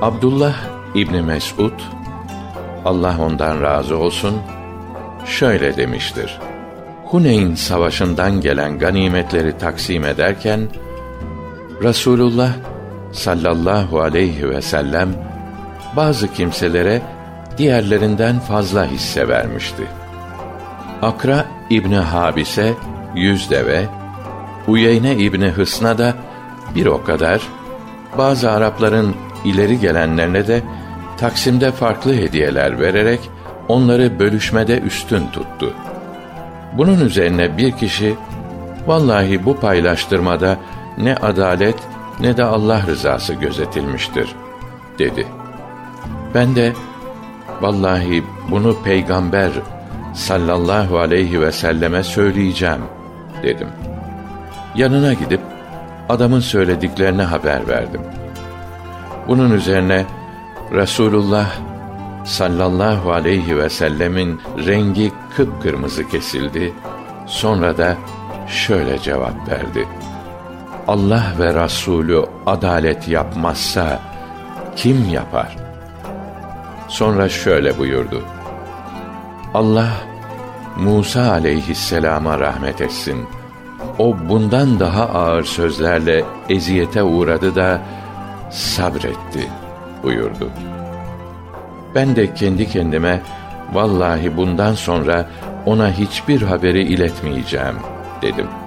Abdullah İbni Mes'ud, Allah ondan razı olsun, şöyle demiştir: Huneyn savaşından gelen ganimetleri taksim ederken, Resulullah sallallahu aleyhi ve sellem bazı kimselere diğerlerinden fazla hisse vermişti. Akra İbni Habis'e 100 deve, Uyeyne İbni Hısn'a da bir o kadar, bazı Arapların ileri gelenlerine de taksimde farklı hediyeler vererek onları bölüşmede üstün tuttu. Bunun üzerine bir kişi, vallahi bu paylaştırmada ne adalet ne de Allah rızası gözetilmiştir, dedi. Ben de, vallahi bunu Peygamber sallallahu aleyhi ve selleme söyleyeceğim, dedim. Yanına gidip adamın söylediklerini haber verdim. Bunun üzerine Resulullah sallallahu aleyhi ve sellemin rengi kıpkırmızı kesildi. Sonra da şöyle cevap verdi: Allah ve Resulü adalet yapmazsa kim yapar? Sonra şöyle buyurdu: Allah Musa aleyhisselama rahmet etsin. O bundan daha ağır sözlerle eziyete uğradı da sabretti, buyurdu. Ben de kendi kendime, vallahi bundan sonra ona hiçbir haberi iletmeyeceğim, dedim.